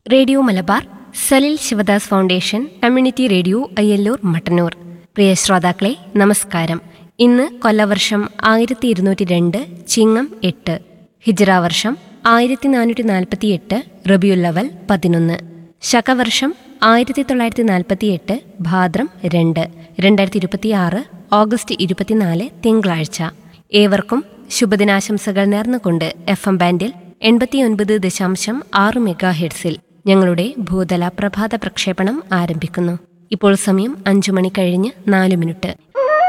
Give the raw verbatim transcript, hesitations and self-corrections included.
Radio Malabar, Salil Sivadas foundation community radio, Ayyallur, Mattannur. പ്രിയ ശ്രോതാക്കളെ, നമസ്കാരം. ഇന്ന് കൊല്ലവർഷം ആയിരത്തി ഇരുന്നൂറ്റി രണ്ട് ചിങ്ങം എട്ട്, ഹിജ്റ വർഷം ആയിരത്തി നാനൂറ്റി നാൽപ്പത്തി എട്ട് റബിയുല്ലവൽ പതിനൊന്ന്, ശകവർഷം ആയിരത്തി തൊള്ളായിരത്തി നാൽപ്പത്തി എട്ട് ഭാദ്രം രണ്ട്, രണ്ടായിരത്തി ഇരുപത്തി ആറ് ഓഗസ്റ്റ് ഇരുപത്തിനാല് തിങ്കളാഴ്ച. ഏവർക്കും ശുഭദിനാശംസകൾ നേർന്നുകൊണ്ട് എഫ് എം ബാൻഡിൽ എൺപത്തിയൊൻപത് ദശാംശം ആറ് മെഗാ ഹെഡ്സിൽ ഞങ്ങളുടെ ഭൂതല പ്രഭാത പ്രക്ഷേപണം ആരംഭിക്കുന്നു. ഇപ്പോൾ സമയം അഞ്ചു മണി കഴിഞ്ഞ് നാല് മിനിറ്റ്.